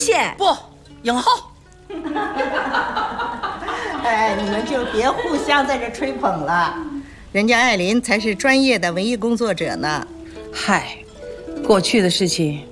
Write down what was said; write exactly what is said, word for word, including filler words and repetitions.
谢不，影后。 哎，你们就别互相在这吹捧了，人家艾琳才是专业的文艺工作者呢。 嗨，过去的事情